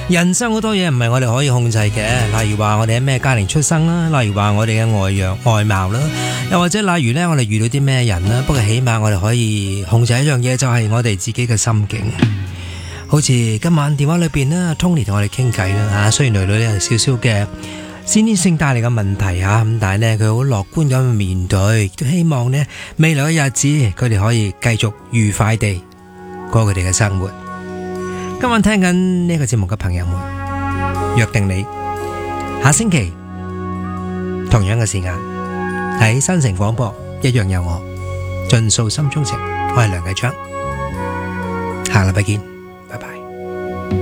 人生好多嘢唔係我哋可以控制嘅，例如話我哋喺咩家庭出生啦，例如話我哋嘅外貌啦，又或者例如呢，我哋遇到啲咩人啦。不過起碼我哋可以控制一樣嘢，就係我哋自己嘅心境。好似今晚電話裏邊呢 Tony 同我哋傾偈啦，雖然女女有少少嘅先天性帶嚟嘅問題咁但係呢，佢好樂觀咁面對，亦都希望呢未來嘅日子佢哋可以繼續愉快地過佢哋嘅生活。今晚聽緊呢個節目嘅朋友們，約定你下星期同樣嘅時間喺新城廣播一樣有我盡訴心中情，我係梁繼昌，下禮拜見。